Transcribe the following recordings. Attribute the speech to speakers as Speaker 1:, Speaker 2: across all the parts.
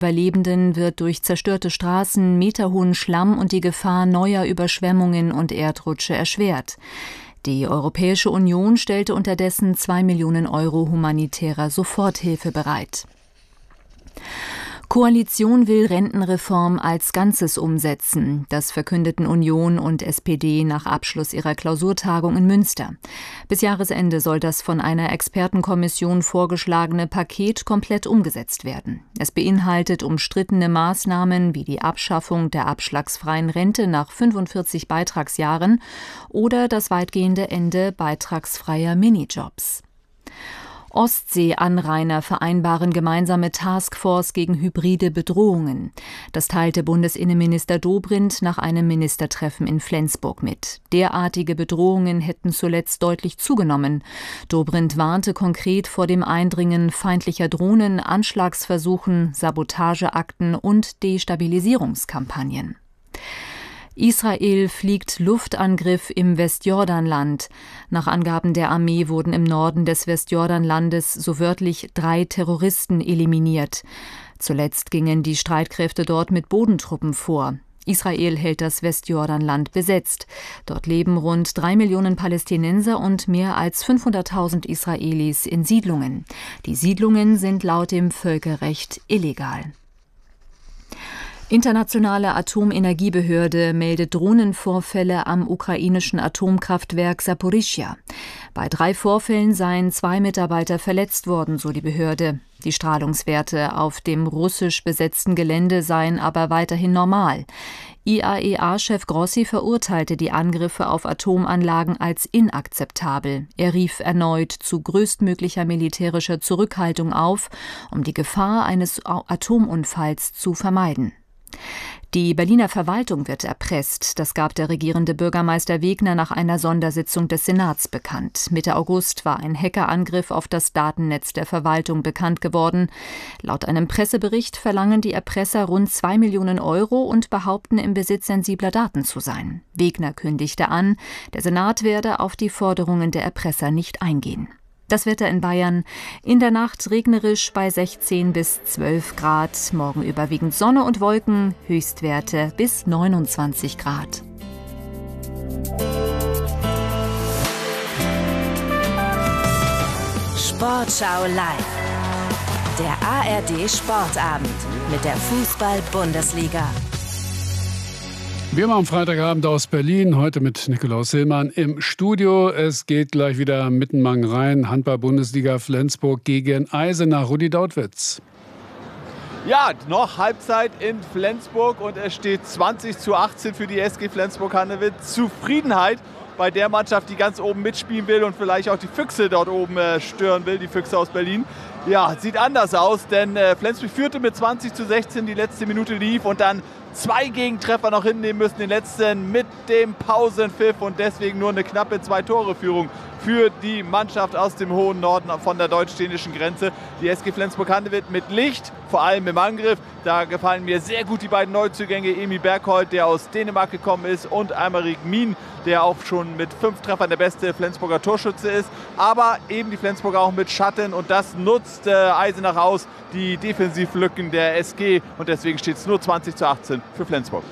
Speaker 1: Überlebenden wird durch zerstörte Straßen, meterhohen Schlamm und die Gefahr neuer Überschwemmungen und Erdrutsche erschwert. Die Europäische Union stellte unterdessen 2 Millionen Euro humanitärer Soforthilfe bereit. Koalition will Rentenreform als Ganzes umsetzen. Das verkündeten Union und SPD nach Abschluss ihrer Klausurtagung in Münster. Bis Jahresende soll das von einer Expertenkommission vorgeschlagene Paket komplett umgesetzt werden. Es beinhaltet umstrittene Maßnahmen wie die Abschaffung der abschlagsfreien Rente nach 45 Beitragsjahren oder das weitgehende Ende beitragsfreier Minijobs. Ostsee-Anrainer vereinbaren gemeinsame Taskforce gegen hybride Bedrohungen. Das teilte Bundesinnenminister Dobrindt nach einem Ministertreffen in Flensburg mit. Derartige Bedrohungen hätten zuletzt deutlich zugenommen. Dobrindt warnte konkret vor dem Eindringen feindlicher Drohnen, Anschlagsversuchen, Sabotageakten und Destabilisierungskampagnen. Israel fliegt Luftangriff im Westjordanland. Nach Angaben der Armee wurden im Norden des Westjordanlandes so wörtlich 3 Terroristen eliminiert. Zuletzt gingen die Streitkräfte dort mit Bodentruppen vor. Israel hält das Westjordanland besetzt. Dort leben rund 3 Millionen Palästinenser und mehr als 500.000 Israelis in Siedlungen. Die Siedlungen sind laut dem Völkerrecht illegal. Internationale Atomenergiebehörde meldet Drohnenvorfälle am ukrainischen Atomkraftwerk Saporischschja. Bei 3 Vorfällen seien 2 Mitarbeiter verletzt worden, so die Behörde. Die Strahlungswerte auf dem russisch besetzten Gelände seien aber weiterhin normal. IAEA-Chef Grossi verurteilte die Angriffe auf Atomanlagen als inakzeptabel. Er rief erneut zu größtmöglicher militärischer Zurückhaltung auf, um die Gefahr eines Atomunfalls zu vermeiden. Die Berliner Verwaltung wird erpresst. Das gab der regierende Bürgermeister Wegner nach einer Sondersitzung des Senats bekannt. Mitte August war ein Hackerangriff auf das Datennetz der Verwaltung bekannt geworden. Laut einem Pressebericht verlangen die Erpresser rund 2 Millionen Euro und behaupten, im Besitz sensibler Daten zu sein. Wegner kündigte an, der Senat werde auf die Forderungen der Erpresser nicht eingehen. Das Wetter in Bayern: in der Nacht regnerisch bei 16 bis 12 Grad, morgen überwiegend Sonne und Wolken, Höchstwerte bis 29 Grad.
Speaker 2: Sportschau live. Der ARD Sportabend mit der Fußball-Bundesliga.
Speaker 3: Wir machen am Freitagabend aus Berlin, heute mit Nikolaus Hillmann im Studio. Es geht gleich wieder Mittenmangen rein. Handball-Bundesliga Flensburg gegen Eisenach. Rudi Dautwitz.
Speaker 4: Ja, noch Halbzeit in Flensburg und es steht 20:18 für die SG Flensburg-Handewitt. Zufriedenheit bei der Mannschaft, die ganz oben mitspielen will und vielleicht auch die Füchse dort oben stören will, die Füchse aus Berlin. Ja, sieht anders aus, denn Flensburg führte mit 20:16, die letzte Minute lief und dann 2 Gegentreffer noch hinnehmen müssen, den letzten mit dem Pausenpfiff und deswegen nur eine knappe 2-Tore-Führung für die Mannschaft aus dem hohen Norden von der deutsch-dänischen Grenze. Die SG Flensburg-Handewitt mit Licht, vor allem im Angriff. Da gefallen mir sehr gut die beiden Neuzugänge, Emil Bergholt, der aus Dänemark gekommen ist, und Aymeric Min, der auch schon mit 5 Treffern der beste Flensburger Torschütze ist. Aber eben die Flensburger auch mit Schatten und das nutzt Eisenach aus, die Defensivlücken der SG, und deswegen steht es nur 20:18 für Flensburg.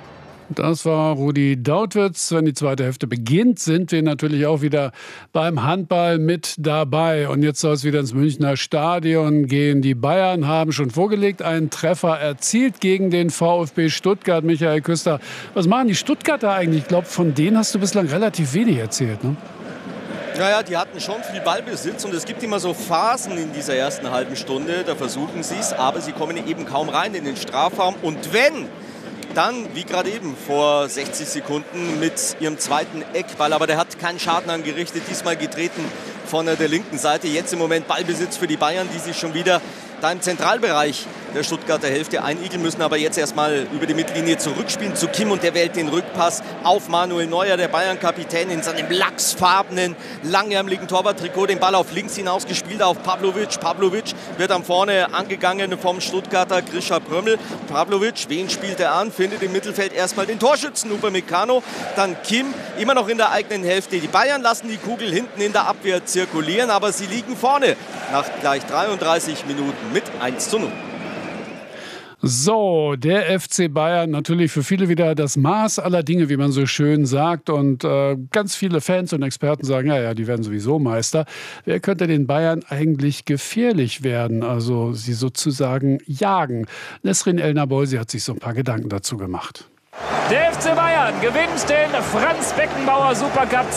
Speaker 3: Das war Rudi Dautwitz. Wenn die zweite Hälfte beginnt, sind wir natürlich auch wieder beim Handball mit dabei. Und jetzt soll es wieder ins Münchner Stadion gehen. Die Bayern haben schon vorgelegt, einen Treffer erzielt gegen den VfB Stuttgart. Michael Küster, was machen die Stuttgarter eigentlich? Ich glaube, von denen hast du bislang relativ wenig erzählt, ne?
Speaker 5: Naja, die hatten schon viel Ballbesitz und es gibt immer so Phasen in dieser ersten halben Stunde, da versuchen sie es, aber sie kommen eben kaum rein in den Strafraum. Und wenn, dann, wie gerade eben vor 60 Sekunden mit ihrem zweiten Eckball, aber der hat keinen Schaden angerichtet, diesmal getreten von der linken Seite. Jetzt im Moment Ballbesitz für die Bayern, die sich schon wieder da im Zentralbereich der Stuttgarter Hälfte einigeln müssen, aber jetzt erstmal über die Mittellinie zurückspielen zu Kim und der wählt den Rückpass auf Manuel Neuer, der Bayern-Kapitän, in seinem lachsfarbenen, langärmeligen Torwarttrikot, den Ball auf links hinaus gespielt auf Pavlovic. Pavlovic wird am vorne angegangen vom Stuttgarter Grisha Prömmel. Pavlovic, wen spielt er an? Findet im Mittelfeld erstmal den Torschützen Upamecano, dann Kim, immer noch in der eigenen Hälfte. Die Bayern lassen die Kugel hinten in der Abwehr zirkulieren, aber sie liegen vorne nach gleich 33 Minuten mit 1:0.
Speaker 3: So, der FC Bayern natürlich für viele wieder das Maß aller Dinge, wie man so schön sagt. Und ganz viele Fans und Experten sagen, ja, die werden sowieso Meister. Wer könnte den Bayern eigentlich gefährlich werden? Also sie sozusagen jagen. Nesrin Elnabol, hat sich so ein paar Gedanken dazu gemacht.
Speaker 6: Der FC Bayern gewinnt den Franz-Beckenbauer Supercup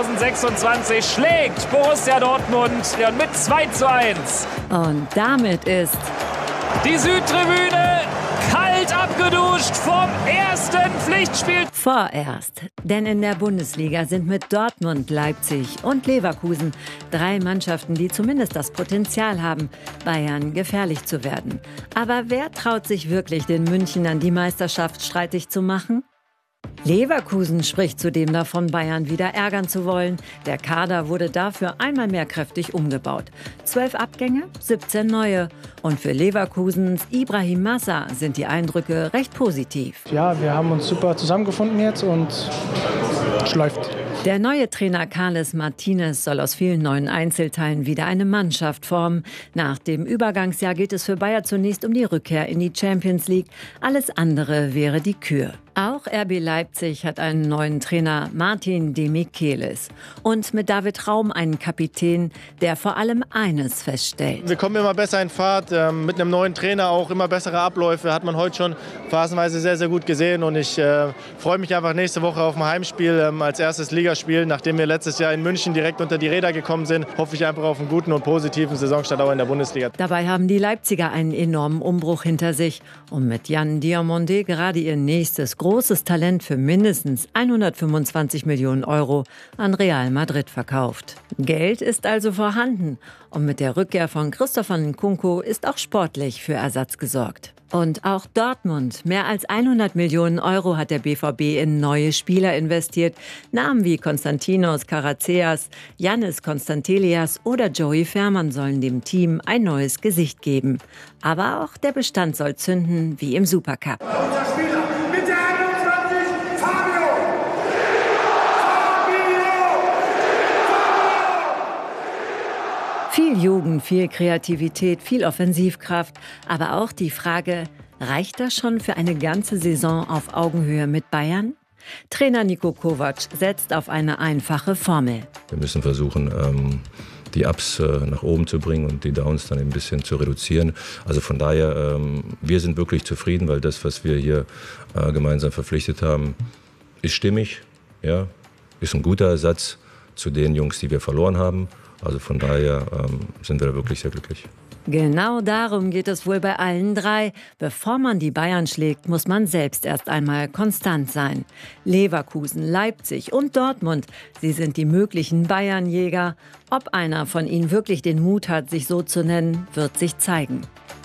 Speaker 6: 2026, schlägt Borussia Dortmund mit 2:1.
Speaker 1: Und damit ist
Speaker 6: die Südtribüne kalt abgeduscht vom ersten Pflichtspiel.
Speaker 1: Vorerst, denn in der Bundesliga sind mit Dortmund, Leipzig und Leverkusen 3 Mannschaften, die zumindest das Potenzial haben, Bayern gefährlich zu werden. Aber wer traut sich wirklich, den Münchnern die Meisterschaft streitig zu machen? Leverkusen spricht zudem davon, Bayern wieder ärgern zu wollen. Der Kader wurde dafür einmal mehr kräftig umgebaut. 12 Abgänge, 17 neue. Und für Leverkusens Ibrahim Massa sind die Eindrücke recht positiv.
Speaker 7: Ja, wir haben uns super zusammengefunden jetzt und es läuft.
Speaker 1: Der neue Trainer Carles Martinez soll aus vielen neuen Einzelteilen wieder eine Mannschaft formen. Nach dem Übergangsjahr geht es für Bayer zunächst um die Rückkehr in die Champions League. Alles andere wäre die Kür. Auch RB Leipzig hat einen neuen Trainer, Martin de Michelis. Und mit David Raum einen Kapitän, der vor allem eines feststellt.
Speaker 7: Wir kommen immer besser in Fahrt, mit einem neuen Trainer auch immer bessere Abläufe. Hat man heute schon phasenweise sehr, sehr gut gesehen. Und ich freue mich einfach nächste Woche auf ein Heimspiel als erstes Ligaspiel. Nachdem wir letztes Jahr in München direkt unter die Räder gekommen sind, hoffe ich einfach auf einen guten und positiven Saisonstart auch in der Bundesliga.
Speaker 1: Dabei haben die Leipziger einen enormen Umbruch hinter sich und mit Jan Diomande gerade ihr nächstes großes Talent für mindestens 125 Millionen Euro an Real Madrid verkauft. Geld ist also vorhanden und mit der Rückkehr von Christopher Nkunku ist auch sportlich für Ersatz gesorgt. Und auch Dortmund. Mehr als 100 Millionen Euro hat der BVB in neue Spieler investiert. Namen wie Konstantinos Karacias, Yannis Konstantelias oder Joey Fermann sollen dem Team ein neues Gesicht geben. Aber auch der Bestand soll zünden wie im Supercup.
Speaker 8: Unser Spieler mit der 21, Fabio!
Speaker 1: Viel Jugend, viel Kreativität, viel Offensivkraft, aber auch die Frage, reicht das schon für eine ganze Saison auf Augenhöhe mit Bayern? Trainer Niko Kovac setzt auf eine einfache Formel.
Speaker 9: Wir müssen versuchen, die Ups nach oben zu bringen und die Downs dann ein bisschen zu reduzieren. Also von daher, wir sind wirklich zufrieden, weil das, was wir hier gemeinsam verpflichtet haben, ist stimmig, ja, ist ein guter Ersatz zu den Jungs, die wir verloren haben. Also von daher sind wir da wirklich sehr glücklich.
Speaker 1: Genau darum geht es wohl bei allen 3. Bevor man die Bayern schlägt, muss man selbst erst einmal konstant sein. Leverkusen, Leipzig und Dortmund, sie sind die möglichen Bayernjäger. Ob einer von ihnen wirklich den Mut hat, sich so zu nennen, wird sich zeigen.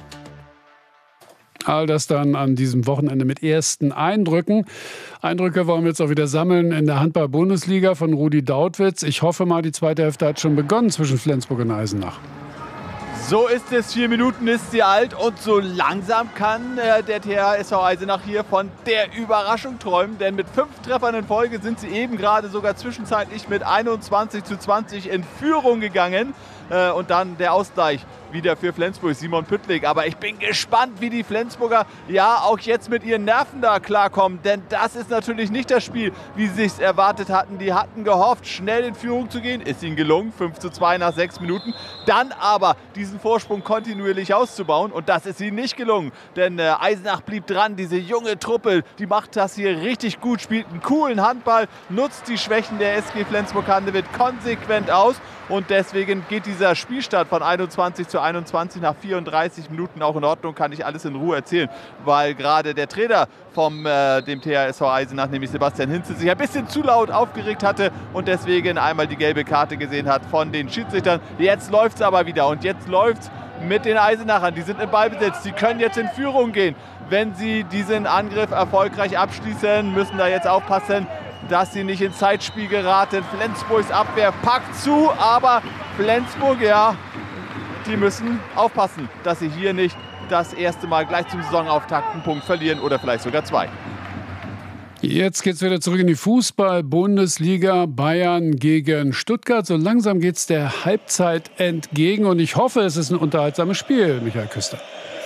Speaker 3: All das dann an diesem Wochenende mit ersten Eindrücken. Eindrücke wollen wir jetzt auch wieder sammeln in der Handball-Bundesliga von Rudi Dautwitz. Ich hoffe mal, die zweite Hälfte hat schon begonnen zwischen Flensburg und Eisenach.
Speaker 4: So ist es, 4 Minuten ist sie alt und so langsam kann der THW SV Eisenach hier von der Überraschung träumen, denn mit 5 Treffern in Folge sind sie eben gerade sogar zwischenzeitlich mit 21:20 in Führung gegangen und dann der Ausgleich wieder für Flensburg, Simon Püttlik. Aber ich bin gespannt, wie die Flensburger ja auch jetzt mit ihren Nerven da klarkommen. Denn das ist natürlich nicht das Spiel, wie sie es erwartet hatten. Die hatten gehofft, schnell in Führung zu gehen. Ist ihnen gelungen, 5:2 nach 6 Minuten. Dann aber diesen Vorsprung kontinuierlich auszubauen. Und das ist ihnen nicht gelungen. Denn Eisenach blieb dran. Diese junge Truppe, die macht das hier richtig gut, spielt einen coolen Handball, nutzt die Schwächen der SG Flensburg-Handewitt konsequent aus. Und deswegen geht dieser Spielstart von 21:21 nach 34 Minuten auch in Ordnung, kann ich alles in Ruhe erzählen, weil gerade der Trainer vom dem THSV Eisenach, nämlich Sebastian Hinze, sich ein bisschen zu laut aufgeregt hatte und deswegen einmal die gelbe Karte gesehen hat von den Schiedsrichtern. Jetzt läuft es aber wieder und jetzt läuft es mit den Eisenachern. Die sind in Ballbesitz, sie können jetzt in Führung gehen. Wenn sie diesen Angriff erfolgreich abschließen, müssen da jetzt aufpassen, dass sie nicht ins Zeitspiel geraten. Flensburgs Abwehr packt zu, aber Flensburg, ja, die müssen aufpassen, dass sie hier nicht das erste Mal gleich zum Saisonauftakt einen Punkt verlieren oder vielleicht sogar 2.
Speaker 3: Jetzt geht's wieder zurück in die Fußball-Bundesliga. Bayern gegen Stuttgart. So langsam geht's der Halbzeit entgegen und ich hoffe, es ist ein unterhaltsames Spiel, Michael Küster.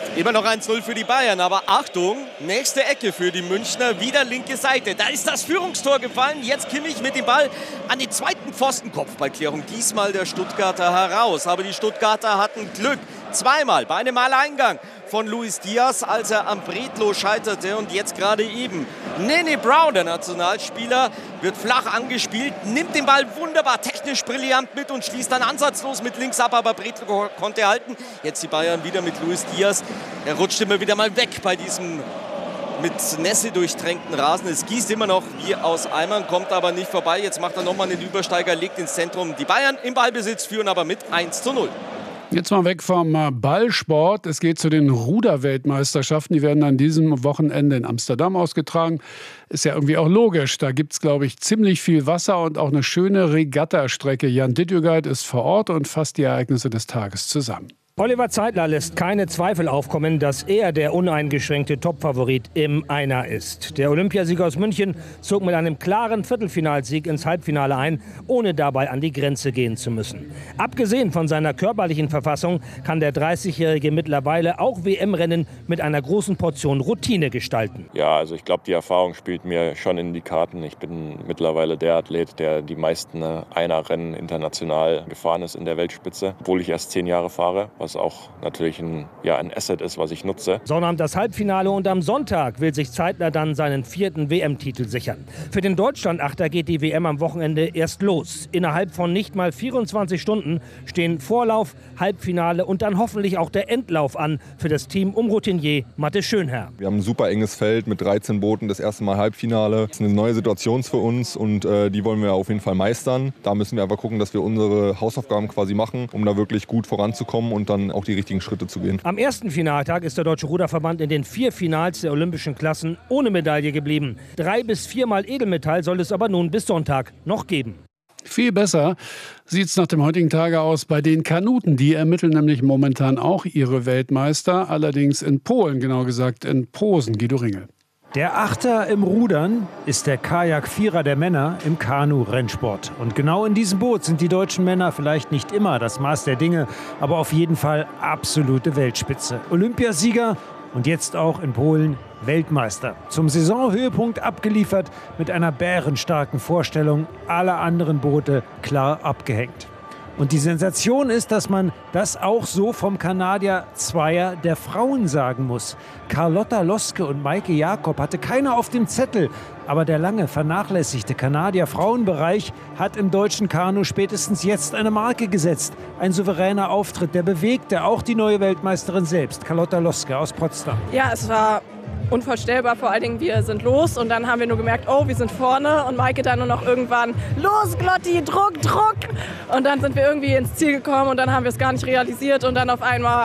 Speaker 5: Immer noch 1-0 für die Bayern, aber Achtung, nächste Ecke für die Münchner, wieder linke Seite. Da ist das Führungstor gefallen, jetzt Kimmich mit dem Ball an den zweiten Pfosten. Kopfballklärung, diesmal der Stuttgarter heraus. Aber die Stuttgarter hatten Glück, zweimal bei einem Alleingang von Luis Diaz, als er am Bredlow scheiterte und jetzt gerade eben. Nene Brown, der Nationalspieler, wird flach angespielt, nimmt den Ball wunderbar, technisch brillant mit und schließt dann ansatzlos mit links ab, aber Bredlow konnte halten. Jetzt die Bayern wieder mit Luis Diaz. Er rutscht immer wieder mal weg bei diesem mit Nässe durchtränkten Rasen. Es gießt immer noch wie aus Eimern, kommt aber nicht vorbei. Jetzt macht er nochmal einen Übersteiger, legt ins Zentrum. Die Bayern im Ballbesitz führen aber mit 1-0.
Speaker 3: Jetzt mal weg vom Ballsport. Es geht zu den Ruderweltmeisterschaften. Die werden an diesem Wochenende in Amsterdam ausgetragen. Ist ja irgendwie auch logisch. Da gibt es, glaube ich, ziemlich viel Wasser und auch eine schöne Regattastrecke. Jan Dittjögeit ist vor Ort und fasst die Ereignisse des Tages zusammen.
Speaker 10: Oliver Zeitler lässt keine Zweifel aufkommen, dass er der uneingeschränkte Topfavorit im Einer ist. Der Olympiasieger aus München zog mit einem klaren Viertelfinalsieg ins Halbfinale ein, ohne dabei an die Grenze gehen zu müssen. Abgesehen von seiner körperlichen Verfassung kann der 30-Jährige mittlerweile auch WM-Rennen mit einer großen Portion Routine gestalten.
Speaker 11: Ja, also ich glaube, die Erfahrung spielt mir schon in die Karten. Ich bin mittlerweile der Athlet, der die meisten Einer-Rennen international gefahren ist in der Weltspitze, obwohl ich erst 10 Jahre fahre, was auch natürlich ein Asset ist, was ich nutze.
Speaker 10: Sonnabend das Halbfinale und am Sonntag will sich Zeitler dann seinen 4. WM-Titel sichern. Für den Deutschlandachter geht die WM am Wochenende erst los. Innerhalb von nicht mal 24 Stunden stehen Vorlauf, Halbfinale und dann hoffentlich auch der Endlauf an für das Team um Routinier Matte Schönherr.
Speaker 12: Wir haben ein super enges Feld mit 13 Booten, das erste Mal Halbfinale. Das ist eine neue Situation für uns und die wollen wir auf jeden Fall meistern. Da müssen wir einfach gucken, dass wir unsere Hausaufgaben quasi machen, um da wirklich gut voranzukommen und dann auch die richtigen Schritte zu gehen.
Speaker 10: Am ersten Finaltag ist der Deutsche Ruderverband in den 4 Finals der olympischen Klassen ohne Medaille geblieben. 3 bis 4 Mal Edelmetall soll es aber nun bis Sonntag noch geben.
Speaker 3: Viel besser sieht es nach dem heutigen Tage aus bei den Kanuten. Die ermitteln nämlich momentan auch ihre Weltmeister, allerdings in Polen, genau gesagt in Posen. Guido Ringel.
Speaker 13: Der Achter im Rudern ist der Kajak-Vierer der Männer im Kanu-Rennsport. Und genau in diesem Boot sind die deutschen Männer vielleicht nicht immer das Maß der Dinge, aber auf jeden Fall absolute Weltspitze. Olympiasieger und jetzt auch in Polen Weltmeister. Zum Saisonhöhepunkt abgeliefert mit einer bärenstarken Vorstellung, alle anderen Boote klar abgehängt. Und die Sensation ist, dass man das auch so vom Kanadier Zweier der Frauen sagen muss. Carlotta Loske und Maike Jakob hatte keiner auf dem Zettel. Aber der lange vernachlässigte Kanadier-Frauenbereich hat im deutschen Kanu spätestens jetzt eine Marke gesetzt. Ein souveräner Auftritt, der bewegte auch die neue Weltmeisterin selbst, Carlotta Loske aus Potsdam.
Speaker 14: Ja, es war unvorstellbar, vor allen Dingen wir sind los und dann haben wir nur gemerkt, oh, wir sind vorne und Maike dann nur noch irgendwann, los Glotti, Druck, Druck und dann sind wir irgendwie ins Ziel gekommen und dann haben wir es gar nicht realisiert und dann auf einmal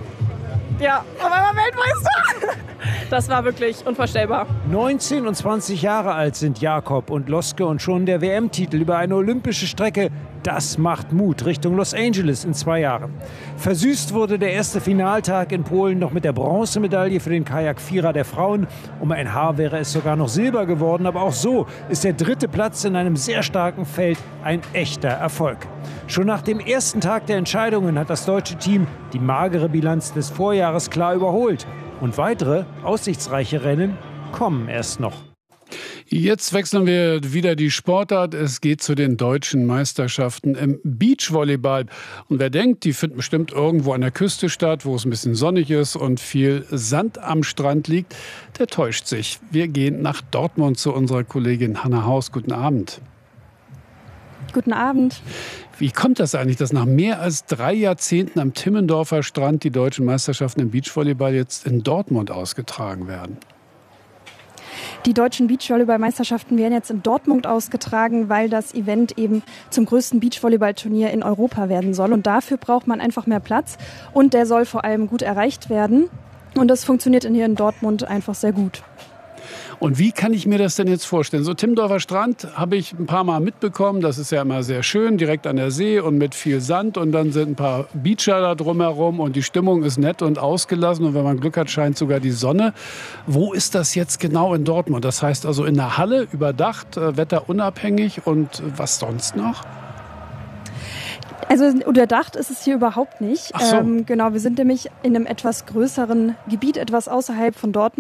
Speaker 14: Weltmeister. Das war wirklich unvorstellbar.
Speaker 13: 19 und 20 Jahre alt sind Jakob und Loske und schon der WM-Titel über eine olympische Strecke. Das macht Mut Richtung Los Angeles in 2 Jahren. Versüßt wurde der erste Finaltag in Polen noch mit der Bronzemedaille für den Kajak-Vierer der Frauen. Um ein Haar wäre es sogar noch Silber geworden, aber auch so ist der 3. Platz in einem sehr starken Feld ein echter Erfolg. Schon nach dem ersten Tag der Entscheidungen hat das deutsche Team die magere Bilanz des Vorjahres klar überholt. Und weitere aussichtsreiche Rennen kommen erst noch.
Speaker 3: Jetzt wechseln wir wieder die Sportart. Es geht zu den deutschen Meisterschaften im Beachvolleyball. Und wer denkt, die finden bestimmt irgendwo an der Küste statt, wo es ein bisschen sonnig ist und viel Sand am Strand liegt, der täuscht sich. Wir gehen nach Dortmund zu unserer Kollegin Hanna Haus. Guten Abend.
Speaker 15: Guten Abend.
Speaker 3: Wie kommt das eigentlich, dass nach mehr als 3 Jahrzehnten am Timmendorfer Strand die deutschen Meisterschaften im Beachvolleyball jetzt in Dortmund ausgetragen werden?
Speaker 15: Die deutschen Beachvolleyball-Meisterschaften werden jetzt in Dortmund ausgetragen, weil das Event eben zum größten Beachvolleyball-Turnier in Europa werden soll. Und dafür braucht man einfach mehr Platz und der soll vor allem gut erreicht werden. Und das funktioniert hier in Dortmund einfach sehr gut.
Speaker 3: Und wie kann ich mir das denn jetzt vorstellen? So Timmendorfer Strand habe ich ein paar Mal mitbekommen. Das ist ja immer sehr schön, direkt an der See und mit viel Sand. Und dann sind ein paar Beacher da drumherum und die Stimmung ist nett und ausgelassen. Und wenn man Glück hat, scheint sogar die Sonne. Wo ist das jetzt genau in Dortmund? Das heißt also in der Halle, überdacht, wetterunabhängig und was sonst noch?
Speaker 15: Also überdacht ist es hier überhaupt nicht.
Speaker 3: Ach so.
Speaker 15: Genau, wir sind nämlich in einem etwas größeren Gebiet, etwas außerhalb von Dortmund.